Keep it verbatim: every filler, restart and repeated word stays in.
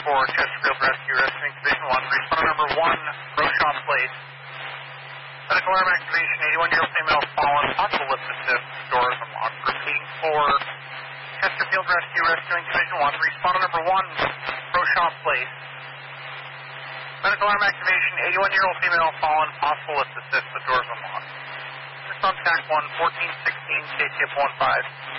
four, Chesterfield Rescue, Rescuing Division one. Responder number one, Roshaw Place. Medical alarm activation, eighty-one-year-old female fallen, possible lift assist, doors unlocked. Repeating for Chesterfield Rescue, Rescuing Division one. Responder number one, Roshaw Place. Medical alarm activation, eighty-one-year-old female fallen, possible lift assist, the doors unlocked. Response T A C one, fourteen sixteen, K T F one five.